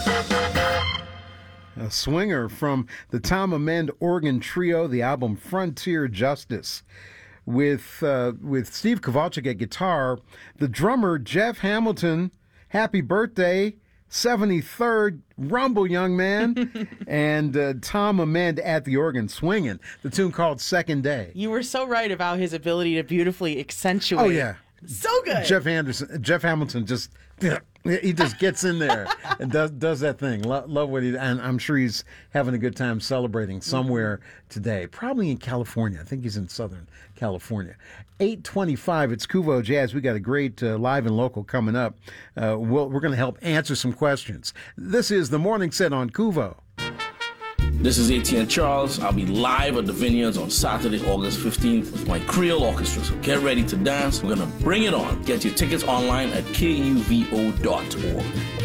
A swinger from the Tom Amend Organ Trio, the album Frontier Justice, with Steve Kowalczyk at guitar, the drummer Jeff Hamilton, happy birthday, 73rd, rumble young man, and Tom Amend at the organ swinging, the tune called Second Day. You were so right about his ability to beautifully accentuate. Oh, yeah. So good. Jeff Hamilton just gets in there and does that thing. Love what he, and I'm sure he's having a good time celebrating somewhere today, probably in California. I think he's in Southern California. 8:25. It's Kuvo Jazz. We got a great live and local coming up. We're going to help answer some questions. This is the Morning Set on Kuvo. This is ATN Charles. I'll be live at the Vineyards on Saturday, August 15th with my Creole Orchestra. So get ready to dance. We're going to bring it on. Get your tickets online at kuvo.org.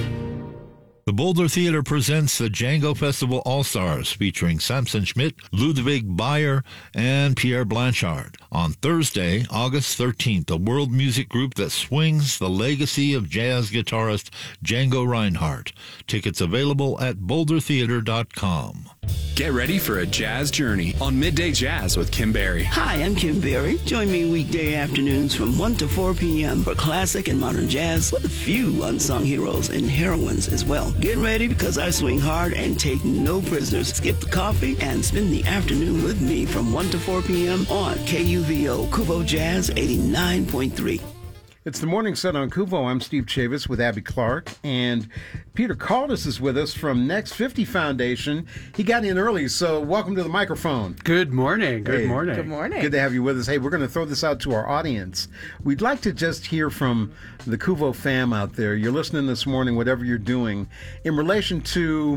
The Boulder Theater presents the Django Festival All-Stars featuring Samson Schmidt, Ludwig Bayer, and Pierre Blanchard. On Thursday, August 13th, a world music group that swings the legacy of jazz guitarist Django Reinhardt. Tickets available at bouldertheater.com. Get ready for a jazz journey on Midday Jazz with Kim Berry. Hi, I'm Kim Berry. Join me weekday afternoons from 1 to 4 p.m. for classic and modern jazz with a few unsung heroes and heroines as well. Get ready because I swing hard and take no prisoners. Skip the coffee and spend the afternoon with me from 1 to 4 p.m. on KUVO, Kuvo Jazz 89.3. It's the Morning Set on Kuvo. I'm Steve Chavis with Abby Clark, and Peter Caldas is with us from Next 50 Foundation. He got in early, so welcome to the microphone. Good morning. Good morning. Good morning. Good to have you with us. Hey, we're going to throw this out to our audience. We'd like to just hear from the Kuvo fam out there. You're listening this morning, whatever you're doing, in relation to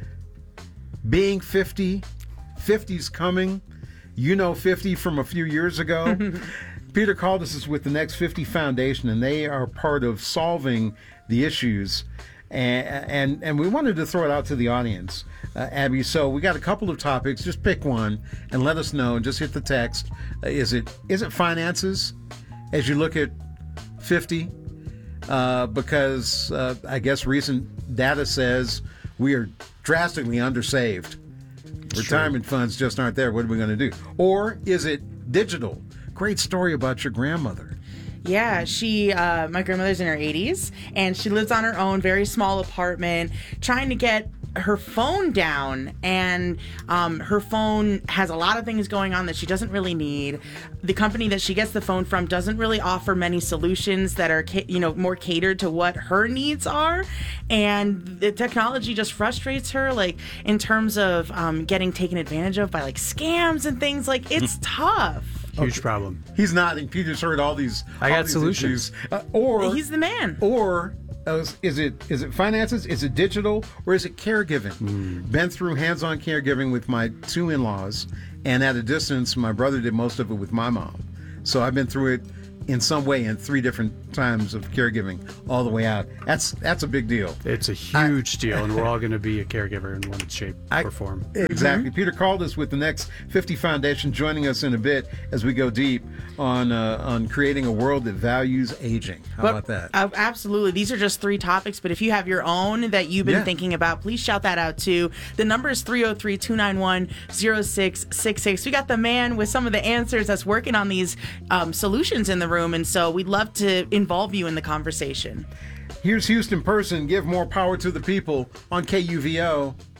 being 50, 50's coming, 50 from a few years ago. Peter Caldas is with the Next 50 Foundation, and they are part of solving the issues. And we wanted to throw it out to the audience, Abby. So we got a couple of topics. Just pick one and let us know. Just hit the text. Is it finances as you look at 50? Because I guess recent data says we are drastically undersaved. Retirement funds just aren't there. What are we going to do? Or is it digital? Great story about your grandmother. Yeah, my grandmother's in her 80s, and she lives on her own, very small apartment, trying to get her phone down, and her phone has a lot of things going on that she doesn't really need. The company that she gets the phone from doesn't really offer many solutions that are more catered to what her needs are, and the technology just frustrates her, like in terms of getting taken advantage of by like scams and things. Like, it's tough. Huge problem. He's nodding. Peter's heard all these. I got solutions. Or he's the man. Or is it finances? Is it digital? Or is it caregiving? Been through hands-on caregiving with my two in-laws, and at a distance, my brother did most of it with my mom. So I've been through it in some way in 3 different times of caregiving all the way out. That's a big deal. It's a huge deal, and we're all going to be a caregiver in one shape or form. Exactly. Peter Caldas with the Next 50 Foundation joining us in a bit as we go deep on creating a world that values aging. How about that? Absolutely. These are just 3 topics, but if you have your own that you've been thinking about, please shout that out too. The number is 303-291-0666. We got the man with some of the answers that's working on these solutions in the room, and so we'd love to involve you in the conversation. Here's Houston Person, Give More Power to the People on KUVO.